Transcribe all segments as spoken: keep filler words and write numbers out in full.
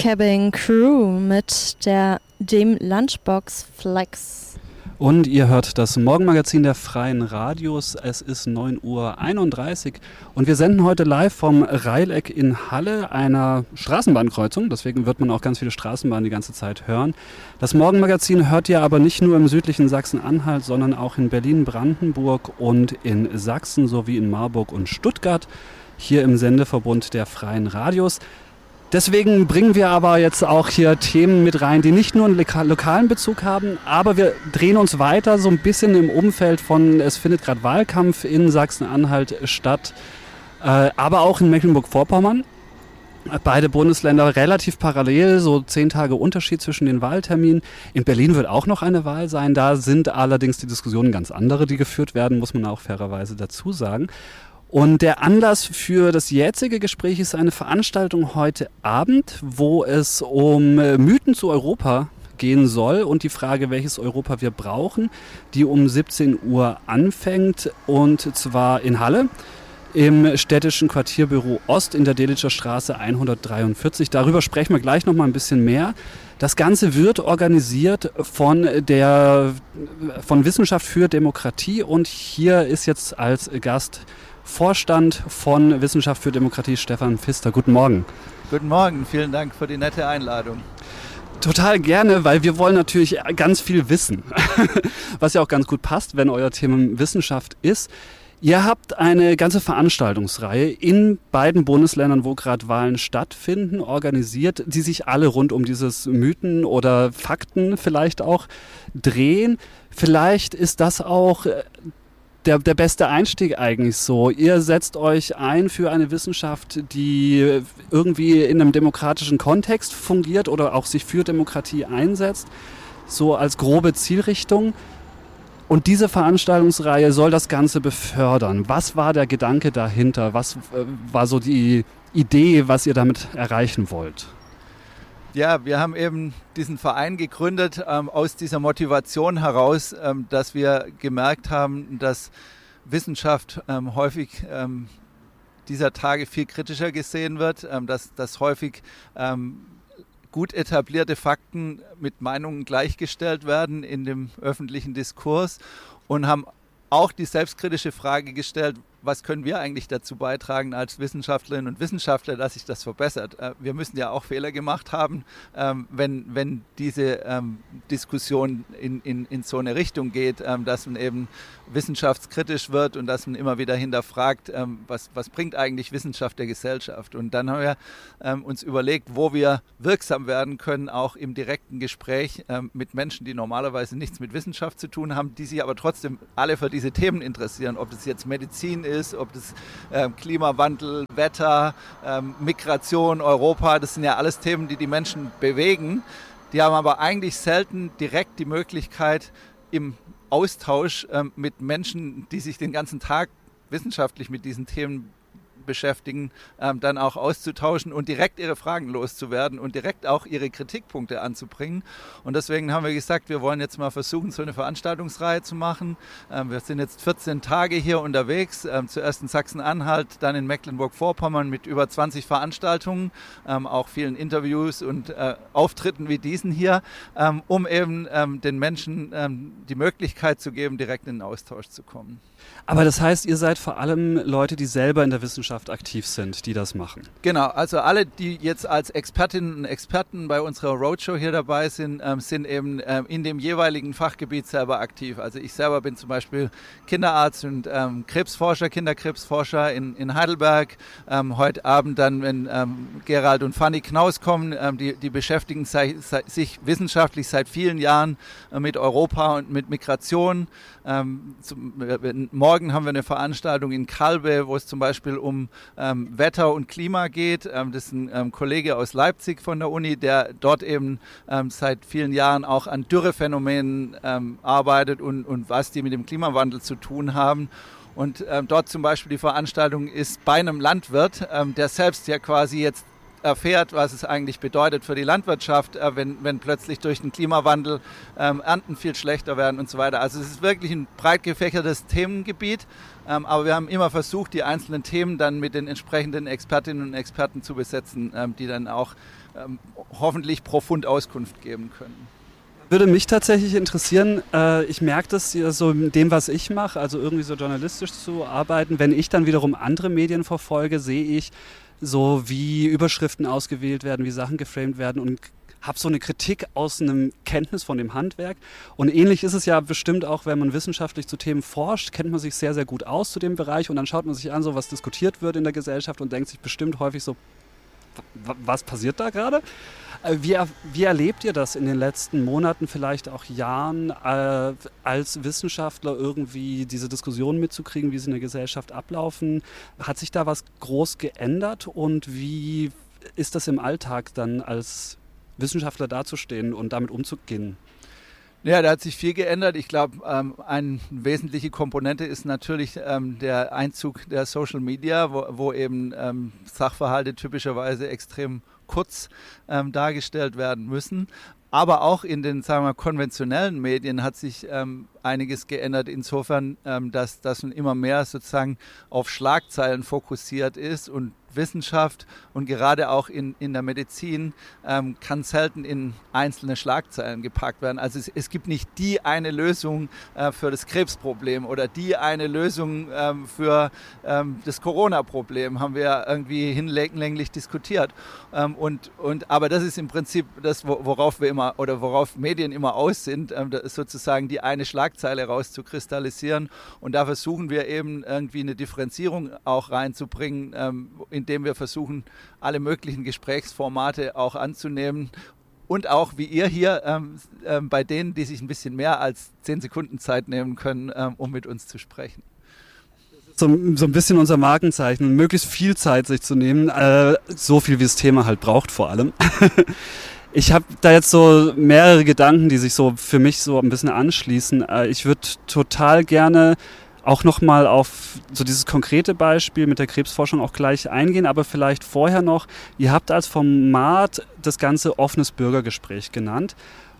Cabin Crew mit der, dem Lunchbox Flex. Und ihr hört das Morgenmagazin der Freien Radios. Es ist neun Uhr einunddreißig und wir senden heute live vom Reileck in Halle, einer Straßenbahnkreuzung. Deswegen wird man auch ganz viele Straßenbahnen die ganze Zeit hören. Das Morgenmagazin hört ihr aber nicht nur im südlichen Sachsen-Anhalt, sondern auch in Berlin, Brandenburg und in Sachsen sowie in Marburg und Stuttgart, hier im Sendeverbund der Freien Radios. Deswegen bringen wir aber jetzt auch hier Themen mit rein, die nicht nur einen loka- lokalen Bezug haben, aber wir drehen uns weiter so ein bisschen im Umfeld von, es findet gerade Wahlkampf in Sachsen-Anhalt statt, äh, aber auch in Mecklenburg-Vorpommern. Beide Bundesländer relativ parallel, so zehn Tage Unterschied zwischen den Wahlterminen. In Berlin wird auch noch eine Wahl sein, da sind allerdings die Diskussionen ganz andere, die geführt werden, muss man auch fairerweise dazu sagen. Und der Anlass für das jetzige Gespräch ist eine Veranstaltung heute Abend, wo es um Mythen zu Europa gehen soll und die Frage, welches Europa wir brauchen, die um siebzehn Uhr anfängt, und zwar in Halle im städtischen Quartierbüro Ost in der Delitscher Straße hundertdreiundvierzig. Darüber sprechen wir gleich noch mal ein bisschen mehr. Das Ganze wird organisiert von der von Wissenschaft für Demokratie, und hier ist jetzt als Gast Vorstand von Wissenschaft für Demokratie Stefan Pfister. Guten Morgen. Guten Morgen, vielen Dank für die nette Einladung. Total gerne, weil wir wollen natürlich ganz viel wissen, was ja auch ganz gut passt, wenn euer Thema Wissenschaft ist. Ihr habt eine ganze Veranstaltungsreihe in beiden Bundesländern, wo gerade Wahlen stattfinden, organisiert, die sich alle rund um dieses Mythen oder Fakten vielleicht auch drehen. Vielleicht ist das auch Der, der beste Einstieg eigentlich so. Ihr setzt euch ein für eine Wissenschaft, die irgendwie in einem demokratischen Kontext fungiert oder auch sich für Demokratie einsetzt, so als grobe Zielrichtung. Und diese Veranstaltungsreihe soll das Ganze befördern. Was war der Gedanke dahinter? Was äh, war so die Idee, was ihr damit erreichen wollt? Ja, wir haben eben diesen Verein gegründet ähm, aus dieser Motivation heraus, ähm, dass wir gemerkt haben, dass Wissenschaft ähm, häufig ähm, dieser Tage viel kritischer gesehen wird, ähm, dass, dass häufig ähm, gut etablierte Fakten mit Meinungen gleichgestellt werden in dem öffentlichen Diskurs, und haben auch die selbstkritische Frage gestellt, was können wir eigentlich dazu beitragen als Wissenschaftlerinnen und Wissenschaftler, dass sich das verbessert. Wir müssen ja auch Fehler gemacht haben, wenn, wenn diese Diskussion in, in, in so eine Richtung geht, dass man eben wissenschaftskritisch wird und dass man immer wieder hinterfragt, was, was bringt eigentlich Wissenschaft der Gesellschaft. Und dann haben wir uns überlegt, wo wir wirksam werden können, auch im direkten Gespräch mit Menschen, die normalerweise nichts mit Wissenschaft zu tun haben, die sich aber trotzdem alle für diese Themen interessieren, ob das jetzt Medizin ist, ist, ob das äh, Klimawandel, Wetter, ähm, Migration, Europa, das sind ja alles Themen, die die Menschen bewegen. Die haben aber eigentlich selten direkt die Möglichkeit, im Austausch ähm, mit Menschen, die sich den ganzen Tag wissenschaftlich mit diesen Themen beschäftigen, ähm, dann auch auszutauschen und direkt ihre Fragen loszuwerden und direkt auch ihre Kritikpunkte anzubringen. Und deswegen haben wir gesagt, wir wollen jetzt mal versuchen, so eine Veranstaltungsreihe zu machen. Ähm, wir sind jetzt vierzehn Tage hier unterwegs, ähm, zuerst in Sachsen-Anhalt, dann in Mecklenburg-Vorpommern mit über zwanzig Veranstaltungen, ähm, auch vielen Interviews und äh, Auftritten wie diesen hier, ähm, um eben ähm, den Menschen ähm, die Möglichkeit zu geben, direkt in den Austausch zu kommen. Aber das heißt, ihr seid vor allem Leute, die selber in der Wissenschaft aktiv sind, die das machen. Genau, also alle, die jetzt als Expertinnen und Experten bei unserer Roadshow hier dabei sind, ähm, sind eben ähm, in dem jeweiligen Fachgebiet selber aktiv. Also ich selber bin zum Beispiel Kinderarzt und ähm, Krebsforscher, Kinderkrebsforscher in, in Heidelberg. Ähm, heute Abend dann, wenn ähm, Gerald und Fanny Knaus kommen, ähm, die, die beschäftigen sei, sei, sich wissenschaftlich seit vielen Jahren äh, mit Europa und mit Migration. Ähm, zum, äh, morgen haben wir eine Veranstaltung in Kalbe, wo es zum Beispiel um ähm, Wetter und Klima geht. Ähm, das ist ein ähm, Kollege aus Leipzig von der Uni, der dort eben ähm, seit vielen Jahren auch an Dürrephänomenen ähm, arbeitet und, und was die mit dem Klimawandel zu tun haben. Und ähm, dort zum Beispiel die Veranstaltung ist bei einem Landwirt, ähm, der selbst ja quasi jetzt erfährt, was es eigentlich bedeutet für die Landwirtschaft, äh, wenn, wenn plötzlich durch den Klimawandel ähm, Ernten viel schlechter werden und so weiter. Also es ist wirklich ein breit gefächertes Themengebiet, ähm, aber wir haben immer versucht, die einzelnen Themen dann mit den entsprechenden Expertinnen und Experten zu besetzen, ähm, die dann auch ähm, hoffentlich profund Auskunft geben können. Würde mich tatsächlich interessieren, äh, ich merke das ja so in dem, was ich mache, also irgendwie so journalistisch zu arbeiten. Wenn ich dann wiederum andere Medien verfolge, sehe ich so, wie Überschriften ausgewählt werden, wie Sachen geframed werden und habe so eine Kritik aus einem Kenntnis von dem Handwerk. Und ähnlich ist es ja bestimmt auch, wenn man wissenschaftlich zu Themen forscht, kennt man sich sehr, sehr gut aus zu dem Bereich und dann schaut man sich an, so was diskutiert wird in der Gesellschaft und denkt sich bestimmt häufig so, was passiert da gerade? Wie, wie erlebt ihr das in den letzten Monaten, vielleicht auch Jahren, äh, als Wissenschaftler irgendwie diese Diskussionen mitzukriegen, wie sie in der Gesellschaft ablaufen? Hat sich da was groß geändert und wie ist das im Alltag dann als Wissenschaftler dazustehen und damit umzugehen? Ja, da hat sich viel geändert. Ich glaube, ähm, eine wesentliche Komponente ist natürlich ähm, der Einzug der Social Media, wo, wo eben ähm, Sachverhalte typischerweise extrem kurz ähm, dargestellt werden müssen. Aber auch in den, sagen wir, konventionellen Medien hat sich ähm, einiges geändert, insofern, ähm, dass das immer mehr sozusagen auf Schlagzeilen fokussiert ist und Wissenschaft und gerade auch in, in der Medizin ähm, kann selten in einzelne Schlagzeilen gepackt werden. Also es, es gibt nicht die eine Lösung äh, für das Krebsproblem oder die eine Lösung ähm, für ähm, das Corona-Problem, haben wir irgendwie hinlänglich diskutiert. Ähm, und, und, aber das ist im Prinzip das, worauf wir immer oder worauf Medien immer aus sind, ähm, das ist sozusagen die eine Schlagzeile rauszukristallisieren. Und da versuchen wir eben irgendwie eine Differenzierung auch reinzubringen, ähm, indem wir versuchen, alle möglichen Gesprächsformate auch anzunehmen und auch, wie ihr hier, ähm, ähm, bei denen, die sich ein bisschen mehr als zehn Sekunden Zeit nehmen können, ähm, um mit uns zu sprechen. So, so ein bisschen unser Markenzeichen, möglichst viel Zeit sich zu nehmen, äh, so viel wie das Thema halt braucht vor allem. Ich habe da jetzt so mehrere Gedanken, die sich so für mich so ein bisschen anschließen. Äh, ich würde total gerne auch nochmal auf so dieses konkrete Beispiel mit der Krebsforschung auch gleich eingehen, aber vielleicht vorher noch, ihr habt als Format das Ganze offenes Bürgergespräch genannt.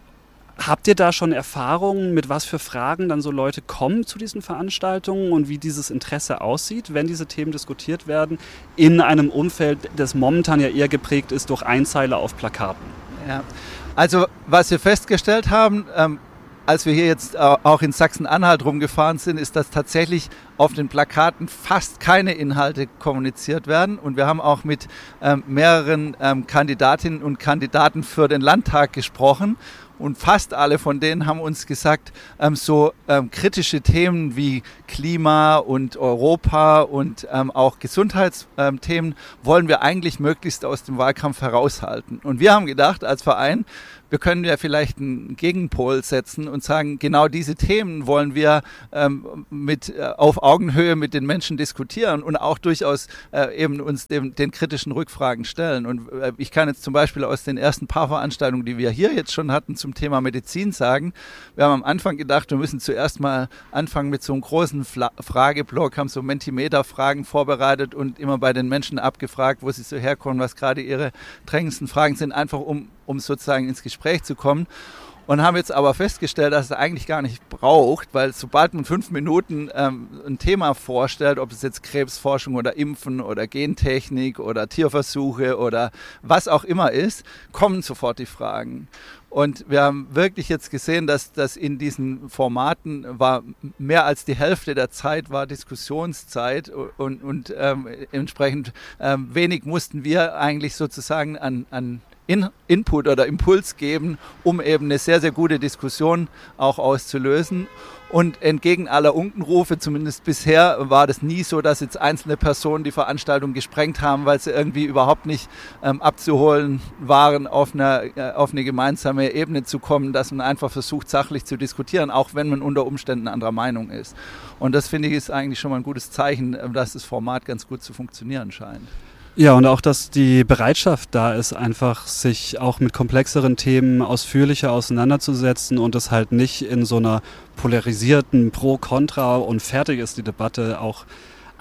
Habt ihr da schon Erfahrungen, mit was für Fragen dann so Leute kommen zu diesen Veranstaltungen und wie dieses Interesse aussieht, wenn diese Themen diskutiert werden, in einem Umfeld, das momentan ja eher geprägt ist durch Einzeiler auf Plakaten? Ja, also was wir festgestellt haben, ähm, als wir hier jetzt auch in Sachsen-Anhalt rumgefahren sind, ist, dass tatsächlich auf den Plakaten fast keine Inhalte kommuniziert werden. Und wir haben auch mit ähm, mehreren ähm, Kandidatinnen und Kandidaten für den Landtag gesprochen. Und fast alle von denen haben uns gesagt, ähm, so ähm, kritische Themen wie Klima und Europa und ähm, auch Gesundheitsthemen ähm, wollen wir eigentlich möglichst aus dem Wahlkampf heraushalten. Und wir haben gedacht, als Verein, wir können ja vielleicht einen Gegenpol setzen und sagen, genau diese Themen wollen wir ähm, mit, äh, auf Augenhöhe mit den Menschen diskutieren und auch durchaus äh, eben uns dem, den kritischen Rückfragen stellen. Und äh, ich kann jetzt zum Beispiel aus den ersten paar Veranstaltungen, die wir hier jetzt schon hatten zum Thema Medizin sagen, wir haben am Anfang gedacht, wir müssen zuerst mal anfangen mit so einem großen Fla- Frageblock, haben so Mentimeter-Fragen vorbereitet und immer bei den Menschen abgefragt, wo sie so herkommen, was gerade ihre drängendsten Fragen sind, einfach um um sozusagen ins Gespräch zu kommen. Und haben jetzt aber festgestellt, dass es eigentlich gar nicht braucht, weil sobald man fünf Minuten ähm, ein Thema vorstellt, ob es jetzt Krebsforschung oder Impfen oder Gentechnik oder Tierversuche oder was auch immer ist, kommen sofort die Fragen. Und wir haben wirklich jetzt gesehen, dass das in diesen Formaten war mehr als die Hälfte der Zeit war Diskussionszeit und, und ähm, entsprechend ähm, wenig mussten wir eigentlich sozusagen an, an In- Input oder Impuls geben, um eben eine sehr, sehr gute Diskussion auch auszulösen. Und entgegen aller Unkenrufe, zumindest bisher, war das nie so, dass jetzt einzelne Personen die Veranstaltung gesprengt haben, weil sie irgendwie überhaupt nicht ähm, abzuholen waren, auf eine, äh, auf eine gemeinsame Ebene zu kommen, dass man einfach versucht, sachlich zu diskutieren, auch wenn man unter Umständen anderer Meinung ist. Und das, finde ich, ist eigentlich schon mal ein gutes Zeichen, dass das Format ganz gut zu funktionieren scheint. Ja, und auch, dass die Bereitschaft da ist, einfach sich auch mit komplexeren Themen ausführlicher auseinanderzusetzen und es halt nicht in so einer polarisierten Pro-Kontra und fertig ist die Debatte auch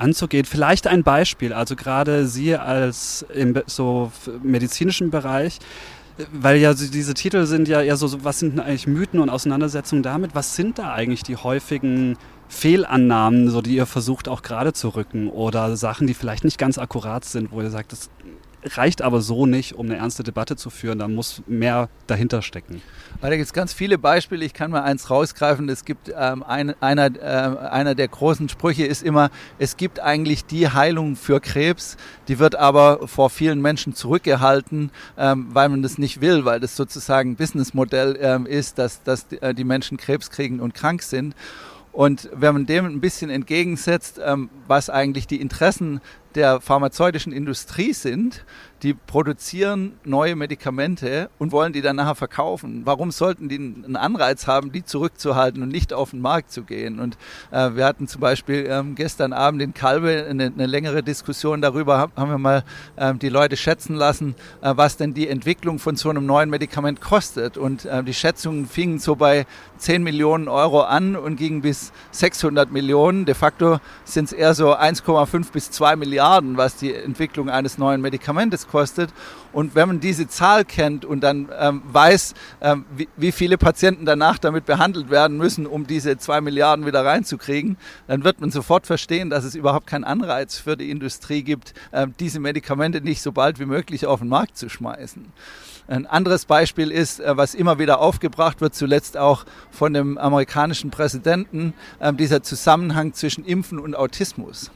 anzugehen. Vielleicht ein Beispiel, also gerade Sie als im so medizinischen Bereich, weil ja diese Titel sind ja eher so, was sind denn eigentlich Mythen und Auseinandersetzungen damit? Was sind da eigentlich die häufigen Fehlannahmen, so die ihr versucht auch gerade zu rücken oder Sachen, die vielleicht nicht ganz akkurat sind, wo ihr sagt, das reicht aber so nicht, um eine ernste Debatte zu führen, da muss mehr dahinter stecken. Da gibt es ganz viele Beispiele, ich kann mal eins rausgreifen, es gibt ähm, ein, einer, äh, einer der großen Sprüche ist immer, es gibt eigentlich die Heilung für Krebs, die wird aber vor vielen Menschen zurückgehalten, ähm, weil man das nicht will, weil das sozusagen ein Businessmodell ähm, ist, dass, dass die, äh, die Menschen Krebs kriegen und krank sind. Und wenn man dem ein bisschen entgegensetzt, ähm, was eigentlich die Interessen der pharmazeutischen Industrie sind, die produzieren neue Medikamente und wollen die dann nachher verkaufen. Warum sollten die einen Anreiz haben, die zurückzuhalten und nicht auf den Markt zu gehen? Und äh, wir hatten zum Beispiel ähm, gestern Abend in Kalbe eine, eine längere Diskussion darüber, hab, haben wir mal ähm, die Leute schätzen lassen, äh, was denn die Entwicklung von so einem neuen Medikament kostet. Und äh, die Schätzungen fingen so bei zehn Millionen Euro an und gingen bis sechshundert Millionen. De facto sind es eher so eins Komma fünf bis zwei Milliarden, was die Entwicklung eines neuen Medikamentes kostet. Und wenn man diese Zahl kennt und dann ähm, weiß, ähm, wie, wie viele Patienten danach damit behandelt werden müssen, um diese zwei Milliarden wieder reinzukriegen, dann wird man sofort verstehen, dass es überhaupt keinen Anreiz für die Industrie gibt, ähm, diese Medikamente nicht so bald wie möglich auf den Markt zu schmeißen. Ein anderes Beispiel ist, äh, was immer wieder aufgebracht wird, zuletzt auch von dem amerikanischen Präsidenten, äh, dieser Zusammenhang zwischen Impfen und Autismus.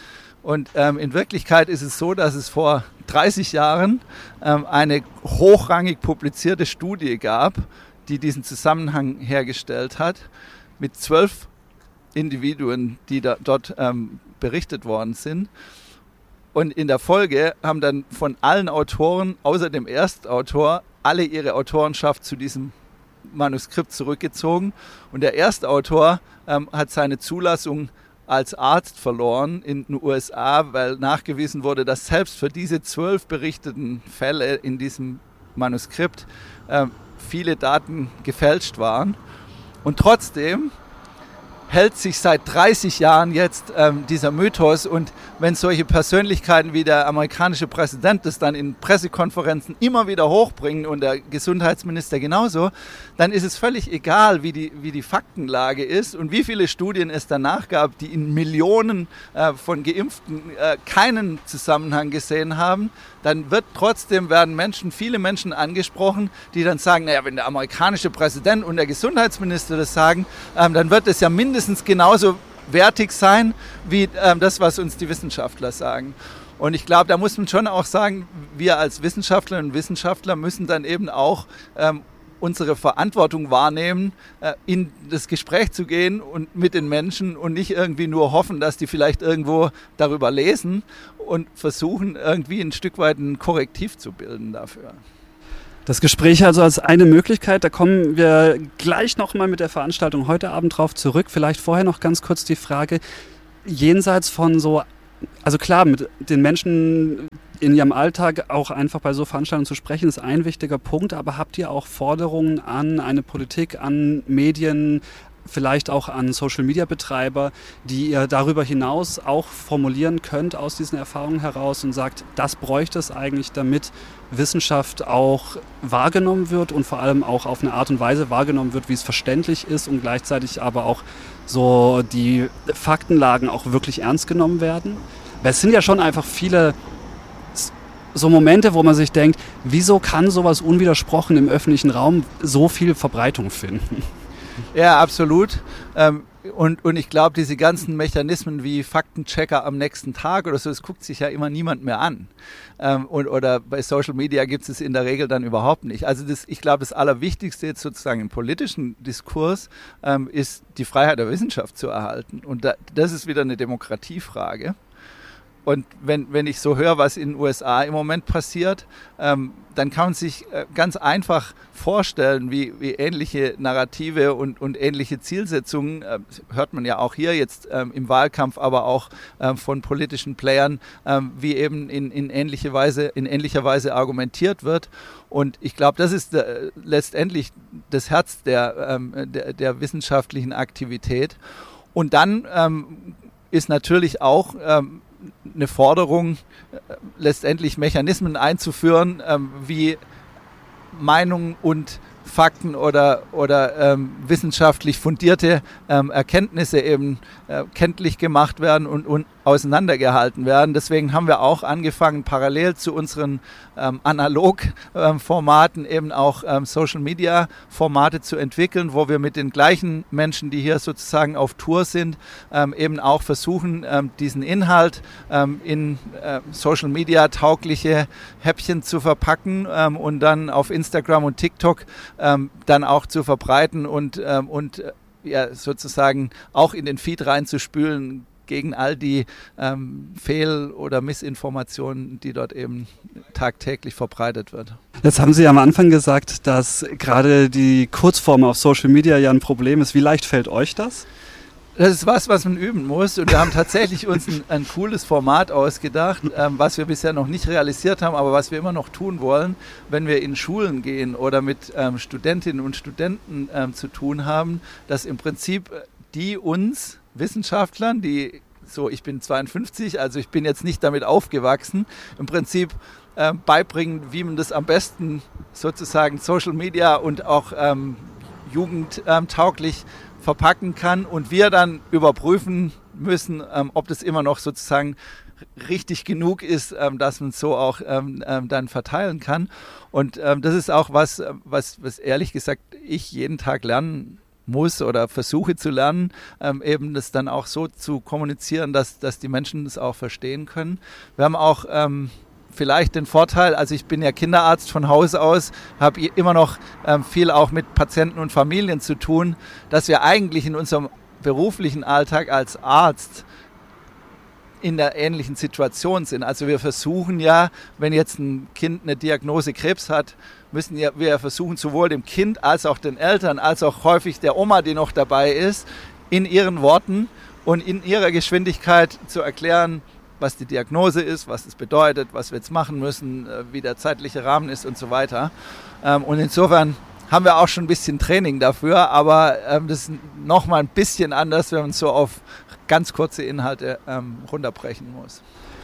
Und ähm, in Wirklichkeit ist es so, dass es vor dreißig Jahren ähm, eine hochrangig publizierte Studie gab, die diesen Zusammenhang hergestellt hat, mit zwölf Individuen, die da, dort ähm, berichtet worden sind. Und in der Folge haben dann von allen Autoren, außer dem Erstautor, alle ihre Autorenschaft zu diesem Manuskript zurückgezogen. Und der Erstautor ähm, hat seine Zulassung als Arzt verloren in den U S A, weil nachgewiesen wurde, dass selbst für diese zwölf berichteten Fälle in diesem Manuskript äh, viele Daten gefälscht waren. Und trotzdem hält sich seit dreißig Jahren jetzt ähm, dieser Mythos, und wenn solche Persönlichkeiten wie der amerikanische Präsident das dann in Pressekonferenzen immer wieder hochbringen und der Gesundheitsminister genauso, dann ist es völlig egal, wie die, wie die Faktenlage ist und wie viele Studien es danach gab, die in Millionen äh, von Geimpften äh, keinen Zusammenhang gesehen haben. Dann wird trotzdem, werden Menschen, viele Menschen angesprochen, die dann sagen, naja, wenn der amerikanische Präsident und der Gesundheitsminister das sagen, ähm, dann wird es ja mindestens genauso wertig sein, wie ähm, das, was uns die Wissenschaftler sagen. Und ich glaube, da muss man schon auch sagen, wir als Wissenschaftlerinnen und Wissenschaftler müssen dann eben auch ähm, unsere Verantwortung wahrnehmen, äh, in das Gespräch zu gehen und mit den Menschen und nicht irgendwie nur hoffen, dass die vielleicht irgendwo darüber lesen und versuchen, irgendwie ein Stück weit ein Korrektiv zu bilden dafür. Das Gespräch also als eine Möglichkeit, da kommen wir gleich nochmal mit der Veranstaltung heute Abend drauf zurück. Vielleicht vorher noch ganz kurz die Frage, jenseits von so, also klar, mit den Menschen in ihrem Alltag auch einfach bei so Veranstaltungen zu sprechen, ist ein wichtiger Punkt, aber habt ihr auch Forderungen an eine Politik, an Medien, vielleicht auch an Social-Media-Betreiber, die ihr darüber hinaus auch formulieren könnt aus diesen Erfahrungen heraus und sagt, das bräuchte es eigentlich, damit Wissenschaft auch wahrgenommen wird und vor allem auch auf eine Art und Weise wahrgenommen wird, wie es verständlich ist und gleichzeitig aber auch so die Faktenlagen auch wirklich ernst genommen werden? Weil es sind ja schon einfach viele so Momente, wo man sich denkt, wieso kann sowas unwidersprochen im öffentlichen Raum so viel Verbreitung finden? Ja, absolut. Ähm, und, und ich glaube, diese ganzen Mechanismen wie Faktenchecker am nächsten Tag oder so, das guckt sich ja immer niemand mehr an. Ähm, und, oder bei Social Media gibt es es in der Regel dann überhaupt nicht. Also das, ich glaube, das Allerwichtigste jetzt sozusagen im politischen Diskurs ähm, ist, die Freiheit der Wissenschaft zu erhalten. Und da, das ist wieder eine Demokratiefrage. Und wenn, wenn ich so höre, was in den U S A im Moment passiert, ähm, dann kann man sich äh, ganz einfach vorstellen, wie, wie ähnliche Narrative und, und ähnliche Zielsetzungen, äh, hört man ja auch hier jetzt ähm, im Wahlkampf, aber auch ähm, von politischen Playern, ähm, wie eben in, in, ähnliche Weise, in ähnlicher Weise argumentiert wird. Und ich glaube, das ist äh, letztendlich das Herz der, ähm, der, der wissenschaftlichen Aktivität. Und dann ähm, ist natürlich auch ähm, eine Forderung, äh, letztendlich Mechanismen einzuführen, ähm, wie Meinungen und Fakten oder, oder ähm, wissenschaftlich fundierte ähm, Erkenntnisse eben äh, kenntlich gemacht werden und, und auseinandergehalten werden. Deswegen haben wir auch angefangen, parallel zu unseren ähm, Analog-Formaten ähm, eben auch ähm, Social-Media-Formate zu entwickeln, wo wir mit den gleichen Menschen, die hier sozusagen auf Tour sind, ähm, eben auch versuchen, ähm, diesen Inhalt ähm, in äh, Social-Media-taugliche Häppchen zu verpacken ähm, und dann auf Instagram und TikTok ähm, dann auch zu verbreiten und, ähm, und äh, ja, sozusagen auch in den Feed reinzuspülen, gegen all die ähm, Fehl- oder Missinformationen, die dort eben tagtäglich verbreitet wird. Jetzt haben Sie am Anfang gesagt, dass gerade die Kurzform auf Social Media ja ein Problem ist. Wie leicht fällt euch das? Das ist was, was man üben muss, und wir haben tatsächlich uns ein, ein cooles Format ausgedacht, ähm, was wir bisher noch nicht realisiert haben, aber was wir immer noch tun wollen, wenn wir in Schulen gehen oder mit ähm, Studentinnen und Studenten ähm, zu tun haben, dass im Prinzip die uns Wissenschaftlern, die so, ich bin zweiundfünfzig, also ich bin jetzt nicht damit aufgewachsen, im Prinzip äh, beibringen, wie man das am besten sozusagen Social Media und auch ähm, jugendtauglich ähm, verpacken kann, und wir dann überprüfen müssen, ähm, ob das immer noch sozusagen richtig genug ist, ähm, dass man es so auch ähm, ähm, dann verteilen kann. Und ähm, das ist auch was, was, was ehrlich gesagt ich jeden Tag lernen muss oder versuche zu lernen, ähm, eben das dann auch so zu kommunizieren, dass, dass die Menschen das auch verstehen können. Wir haben auch ähm, vielleicht den Vorteil, also ich bin ja Kinderarzt von Haus aus, habe immer noch ähm, viel auch mit Patienten und Familien zu tun, dass wir eigentlich in unserem beruflichen Alltag als Arzt in der ähnlichen Situation sind. Also wir versuchen ja, wenn jetzt ein Kind eine Diagnose Krebs hat, müssen ja, wir versuchen sowohl dem Kind als auch den Eltern, als auch häufig der Oma, die noch dabei ist, in ihren Worten und in ihrer Geschwindigkeit zu erklären, was die Diagnose ist, was es bedeutet, was wir jetzt machen müssen, wie der zeitliche Rahmen ist und so weiter. Und insofern haben wir auch schon ein bisschen Training dafür, aber das ist nochmal ein bisschen anders, wenn man so auf ganz kurze Inhalte runterbrechen muss.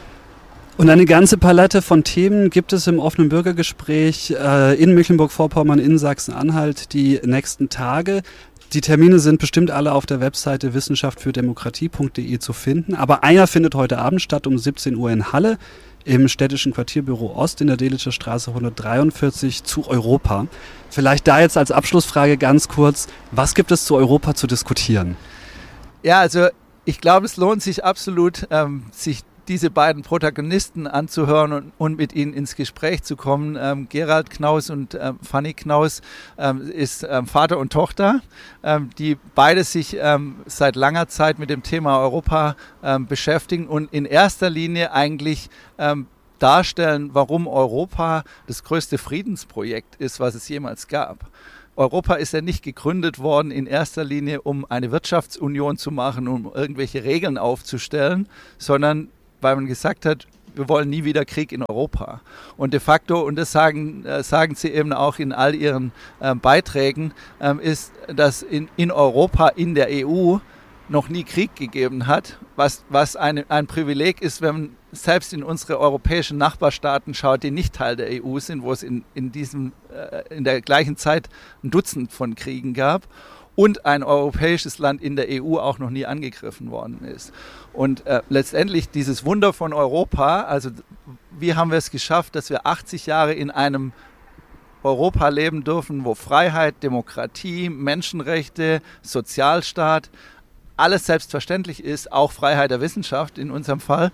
Und eine ganze Palette von Themen gibt es im offenen Bürgergespräch äh, in Mecklenburg-Vorpommern, in Sachsen-Anhalt die nächsten Tage. Die Termine sind bestimmt alle auf der Webseite wissenschaft für demokratie punkt de zu finden. Aber einer findet heute Abend statt um siebzehn Uhr in Halle im städtischen Quartierbüro Ost in der Delitzscher Straße hundertdreiundvierzig zu Europa. Vielleicht da jetzt als Abschlussfrage ganz kurz, was gibt es zu Europa zu diskutieren? Ja, also ich glaube, es lohnt sich absolut, ähm, sich diese beiden Protagonisten anzuhören und, und mit ihnen ins Gespräch zu kommen. Ähm, Gerald Knaus und ähm, Fanny Knaus ähm, ist ähm, Vater und Tochter, ähm, die beide sich ähm, seit langer Zeit mit dem Thema Europa ähm, beschäftigen und in erster Linie eigentlich ähm, darstellen, warum Europa das größte Friedensprojekt ist, was es jemals gab. Europa ist ja nicht gegründet worden in erster Linie, um eine Wirtschaftsunion zu machen, um irgendwelche Regeln aufzustellen, sondern weil man gesagt hat, wir wollen nie wieder Krieg in Europa. Und de facto, und das sagen, äh, sagen sie eben auch in all ihren äh, Beiträgen, ähm, ist, dass in, in Europa, in der E U, noch nie Krieg gegeben hat, was, was eine, ein Privileg ist, wenn man selbst in unsere europäischen Nachbarstaaten schaut, die nicht Teil der E U sind, wo es in, in, diesem, äh, in der gleichen Zeit ein Dutzend von Kriegen gab und ein europäisches Land in der E U auch noch nie angegriffen worden ist. Und äh, letztendlich dieses Wunder von Europa, also wie haben wir es geschafft, dass wir achtzig Jahre in einem Europa leben dürfen, wo Freiheit, Demokratie, Menschenrechte, Sozialstaat, alles selbstverständlich ist, auch Freiheit der Wissenschaft in unserem Fall.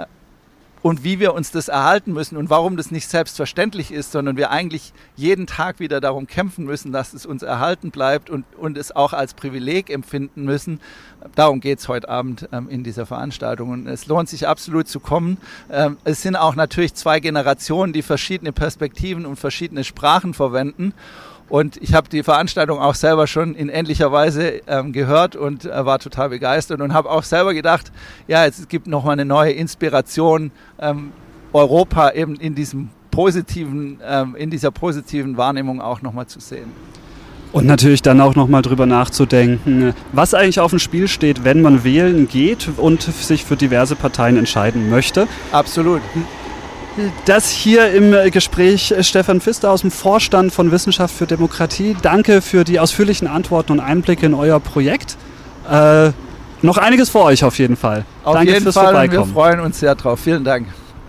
Und wie wir uns das erhalten müssen und warum das nicht selbstverständlich ist, sondern wir eigentlich jeden Tag wieder darum kämpfen müssen, dass es uns erhalten bleibt und, und es auch als Privileg empfinden müssen. Darum geht es heute Abend ähm, in dieser Veranstaltung. Und es lohnt sich absolut zu kommen. Ähm, es sind auch natürlich zwei Generationen, die verschiedene Perspektiven und verschiedene Sprachen verwenden. Und ich habe die Veranstaltung auch selber schon in ähnlicher Weise ähm, gehört und äh, war total begeistert und habe auch selber gedacht, ja, es gibt nochmal eine neue Inspiration, ähm, Europa eben in diesem positiven, ähm, in dieser positiven Wahrnehmung auch nochmal zu sehen. Und natürlich dann auch nochmal drüber nachzudenken, was eigentlich auf dem Spiel steht, wenn man wählen geht und sich für diverse Parteien entscheiden möchte. Absolut. Das hier im Gespräch Stefan Pfister aus dem Vorstand von Wissenschaft für Demokratie. Danke für die ausführlichen Antworten und Einblicke in euer Projekt. Äh, noch einiges vor euch auf jeden Fall. Auf Danke jeden fürs Fall, Vorbeikommen. und wir freuen uns sehr drauf. Vielen Dank.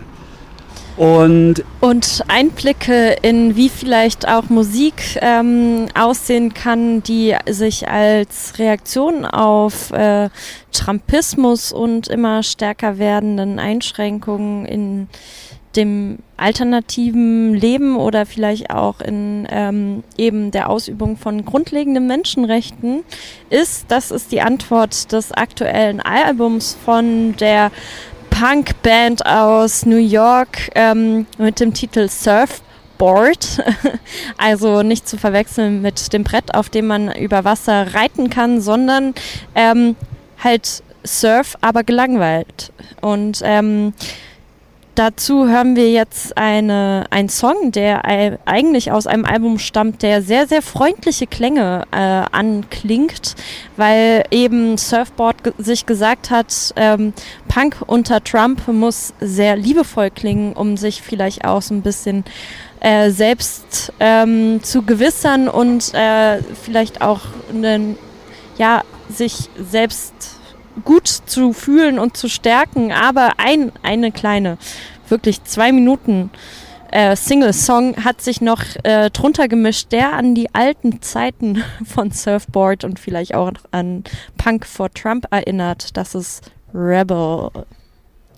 Und, und Einblicke in wie vielleicht auch Musik ähm, aussehen kann, die sich als Reaktion auf äh, Trumpismus und immer stärker werdenden Einschränkungen in dem alternativen Leben oder vielleicht auch in ähm, eben der Ausübung von grundlegenden Menschenrechten ist. Das ist die Antwort des aktuellen Albums von der Punkband aus New York ähm, mit dem Titel Surfboard. Also nicht zu verwechseln mit dem Brett, auf dem man über Wasser reiten kann, sondern ähm, halt Surf, aber gelangweilt. Und ähm, dazu hören wir jetzt eine, einen Song, der eigentlich aus einem Album stammt, der sehr, sehr freundliche Klänge äh, anklingt, weil eben Surfboard ge- sich gesagt hat, ähm, Punk unter Trump muss sehr liebevoll klingen, um sich vielleicht auch so ein bisschen äh, selbst ähm, zu gewissern und äh, vielleicht auch einen, ja, sich selbst gut zu fühlen und zu stärken, aber ein, eine kleine, wirklich zwei Minuten äh, Single-Song hat sich noch äh, drunter gemischt, der an die alten Zeiten von Surfboard und vielleicht auch an Punk for Trump erinnert. Das ist Rebel.